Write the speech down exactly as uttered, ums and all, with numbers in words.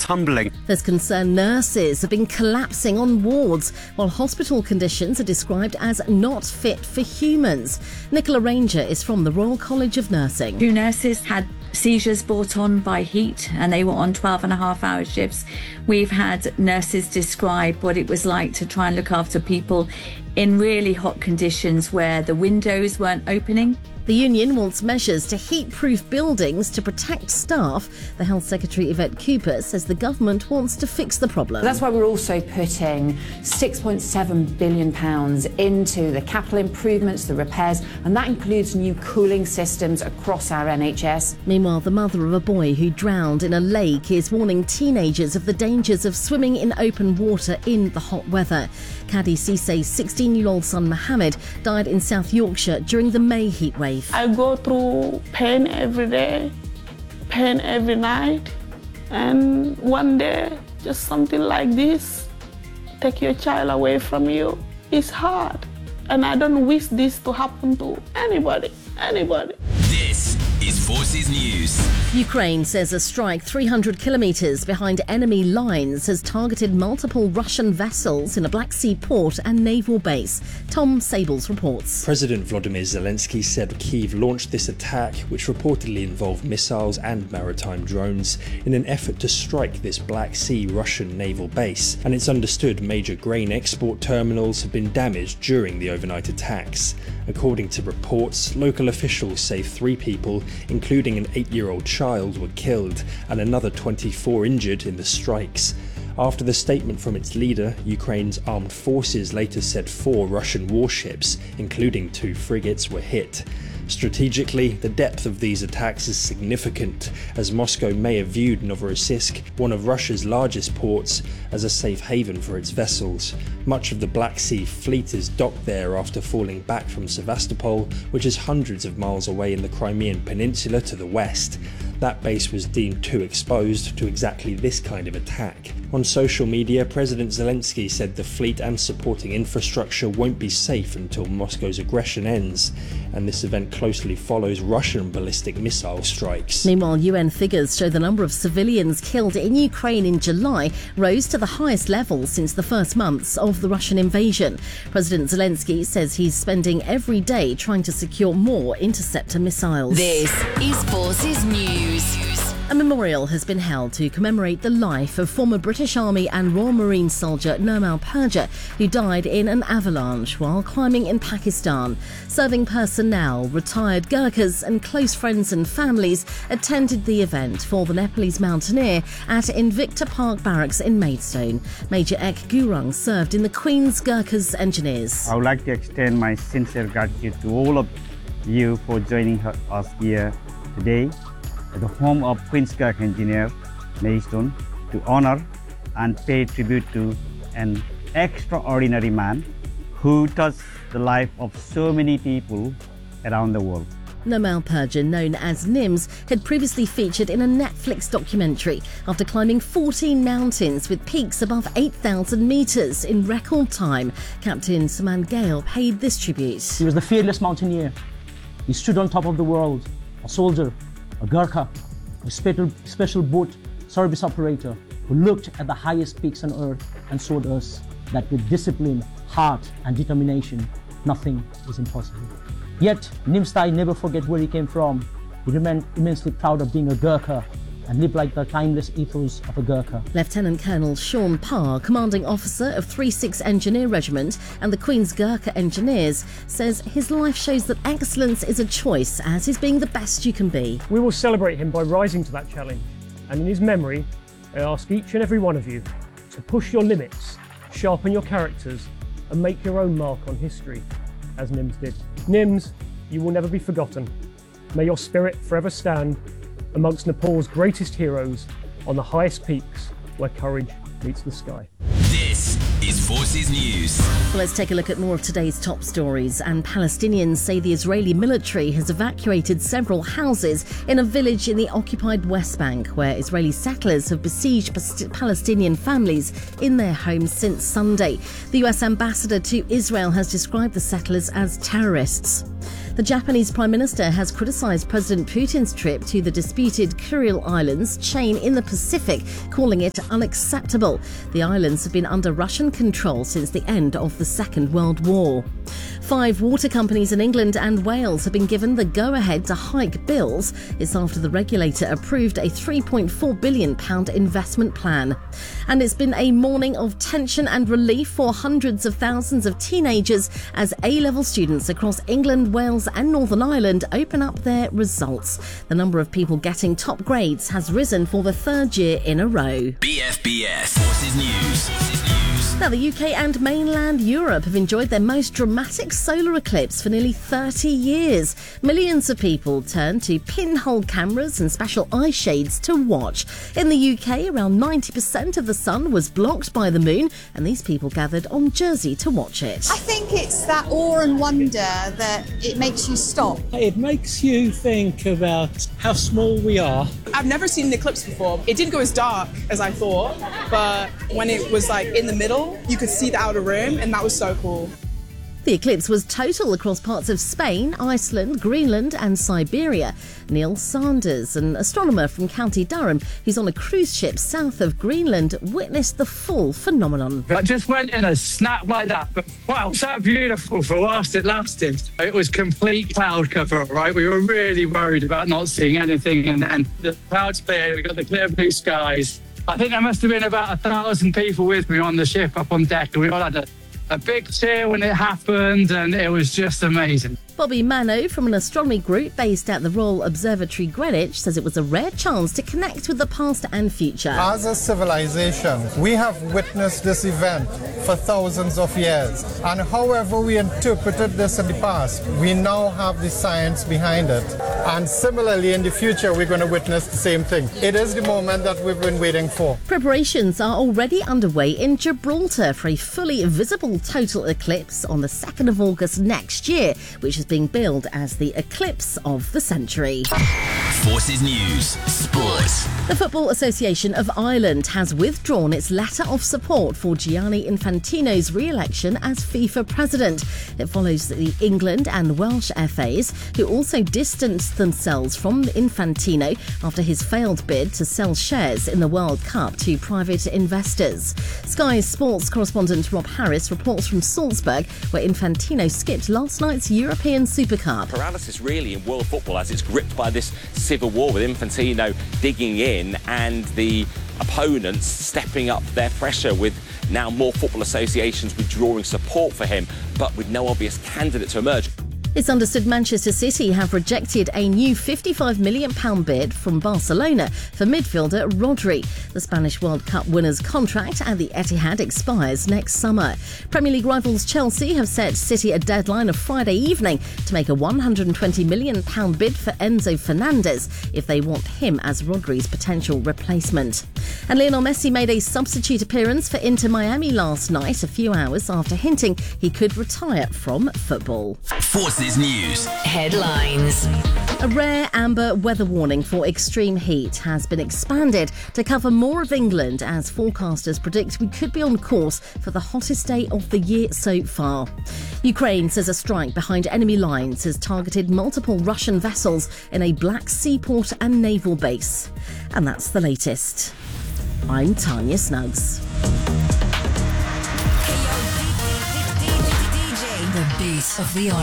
tumbling. There's concern nurses have been collapsing on wards, while hospital conditions are described as not fit for humans. Nicola Ranger is from the Royal College of Nursing. Two nurses had seizures brought on by heat and they were on twelve and a half hour shifts. We've had nurses describe what it was like to try and look after people in really hot conditions where the windows weren't opening. The union wants measures to heat-proof buildings to protect staff. The Health Secretary Yvette Cooper says the government wants to fix the problem. That's why we're also putting six point seven billion pounds into the capital improvements, the repairs, and that includes new cooling systems across our N H S. Meanwhile, the mother of a boy who drowned in a lake is warning teenagers of the dangers of swimming in open water in the hot weather. Kadi Cissé's sixteen-year-old son Mohammed died in South Yorkshire during the May heatwave. I go through pain every day, pain every night, and one day, just something like this, take your child away from you. It's hard, and I don't wish this to happen to anybody, anybody. This is Forces News. Ukraine says a strike three hundred kilometres behind enemy lines has targeted multiple Russian vessels in a Black Sea port and naval base. Tom Sables reports. President Volodymyr Zelensky said Kyiv launched this attack, which reportedly involved missiles and maritime drones, in an effort to strike this Black Sea Russian naval base. And it's understood major grain export terminals have been damaged during the overnight attacks. According to reports, local officials say three people, including an eight-year-old child, were killed and another twenty-four injured in the strikes. After the statement from its leader, Ukraine's armed forces later said four Russian warships, including two frigates, were hit. Strategically, the depth of these attacks is significant, as Moscow may have viewed Novorossiysk, one of Russia's largest ports, as a safe haven for its vessels. Much of the Black Sea fleet is docked there after falling back from Sevastopol, which is hundreds of miles away in the Crimean Peninsula to the west. That base was deemed too exposed to exactly this kind of attack. On social media, President Zelensky said the fleet and supporting infrastructure won't be safe until Moscow's aggression ends, and this event closely follows Russian ballistic missile strikes. Meanwhile, U N figures show the number of civilians killed in Ukraine in July rose to the highest level since the first months of the Russian invasion. President Zelensky says he's spending every day trying to secure more interceptor missiles. This is Forces News. A memorial has been held to commemorate the life of former British Army and Royal Marine soldier Nirmal Purja, who died in an avalanche while climbing in Pakistan. Serving personnel, retired Gurkhas and close friends and families attended the event for the Nepalese mountaineer at Invicta Park Barracks in Maidstone. Major Ek Gurung served in the Queen's Gurkhas Engineers. I would like to extend my sincere gratitude to all of you for joining us here today at the home of Queen's Gurkha Engineer, Maidstone, to honour and pay tribute to an extraordinary man who touched the life of so many people around the world. Nirmal Purja, known as Nims, had previously featured in a Netflix documentary after climbing fourteen mountains with peaks above eight thousand metres in record time. Captain Saman Gale paid this tribute. He was the fearless mountaineer. He stood on top of the world, a soldier, a Gurkha, a special, special boat service operator who looked at the highest peaks on earth and showed us that with discipline, heart and determination, nothing is impossible. Yet, Nimstai never forget where he came from. He remained immensely proud of being a Gurkha and lived like the timeless ethos of a Gurkha. Lieutenant Colonel Sean Parr, commanding officer of three six Engineer Regiment and the Queen's Gurkha Engineers, says his life shows that excellence is a choice, as is being the best you can be. We will celebrate him by rising to that challenge, and in his memory, I ask each and every one of you to push your limits, sharpen your characters, and make your own mark on history, as Nims did. Nims, you will never be forgotten. May your spirit forever stand amongst Nepal's greatest heroes on the highest peaks where courage meets the sky. This is Forces News. Well, let's take a look at more of today's top stories. And Palestinians say the Israeli military has evacuated several houses in a village in the occupied West Bank, where Israeli settlers have besieged Palestinian families in their homes since Sunday. The U S ambassador to Israel has described the settlers as terrorists. The Japanese Prime Minister has criticised President Putin's trip to the disputed Kuril Islands chain in the Pacific, calling it unacceptable. The islands have been under Russian control since the end of the Second World War. Five water companies in England and Wales have been given the go-ahead to hike bills. It's after the regulator approved a three point four billion pounds investment plan. And it's been a morning of tension and relief for hundreds of thousands of teenagers as A-level students across England, Wales and Northern Ireland open up their results. The number of people getting top grades has risen for the third year in a row. B F B S Forces News. Now, the U K and mainland Europe have enjoyed their most dramatic solar eclipse for nearly thirty years. Millions of people turned to pinhole cameras and special eye shades to watch. In the U K, around ninety percent of the sun was blocked by the moon, and these people gathered on Jersey to watch it. I think it's that awe and wonder that it makes you stop. It makes you think about how small we are. I've never seen an eclipse before. It didn't go as dark as I thought, but when it was like in the middle, you could see the outer rim, and that was so cool. The eclipse was total across parts of Spain, Iceland, Greenland and Siberia. Neil Sanders, an astronomer from County Durham who's on a cruise ship south of Greenland, witnessed the full phenomenon. I just went in a snap like that, but wow, so beautiful for whilst it lasted. It was complete cloud cover, right? We were really worried about not seeing anything, and then the clouds cleared, we got the clear blue skies. I think there must have been about a thousand people with me on the ship up on deck, and we all had a A big cheer when it happened, and it was just amazing. Bobby Mano from an astronomy group based at the Royal Observatory Greenwich says it was a rare chance to connect with the past and future. As a civilization, we have witnessed this event for thousands of years, and however we interpreted this in the past, we now have the science behind it. And similarly, in the future, we're going to witness the same thing. It is the moment that we've been waiting for. Preparations are already underway in Gibraltar for a fully visible total eclipse on the second of August next year, which is being billed as the eclipse of the century. Forces News Sports. The Football Association of Ireland has withdrawn its letter of support for Gianni Infantino's re-election as FIFA president. It follows the England and Welsh F As, who also distanced themselves from Infantino after his failed bid to sell shares in the World Cup to private investors. Sky Sports correspondent Rob Harris reports from Salzburg, where Infantino skipped last night's European Super Cup. Paralysis really in world football as it's gripped by this civil war, with Infantino digging in and the opponents stepping up their pressure, with now more football associations withdrawing support for him, but with no obvious candidate to emerge. It's understood Manchester City have rejected a new fifty-five million pounds bid from Barcelona for midfielder Rodri. The Spanish World Cup winner's contract at the Etihad expires next summer. Premier League rivals Chelsea have set City a deadline of Friday evening to make a one hundred twenty million pounds bid for Enzo Fernandez if they want him as Rodri's potential replacement. And Lionel Messi made a substitute appearance for Inter Miami last night, a few hours after hinting he could retire from football. Forces News Headlines. A rare amber weather warning for extreme heat has been expanded to cover more of England as forecasters predict we could be on course for the hottest day of the year so far. Ukraine says a strike behind enemy lines has targeted multiple Russian vessels in a Black Sea port and naval base. And that's the latest. I'm Tanya Snuggs. The beat of the